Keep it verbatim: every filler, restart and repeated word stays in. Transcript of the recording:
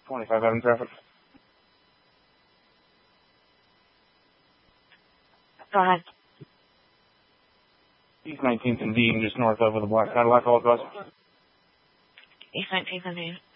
twenty-five out in traffic. Go ahead. East nineteenth and Dean, just north over the black Cadillac all across. East nineteenth and Dean.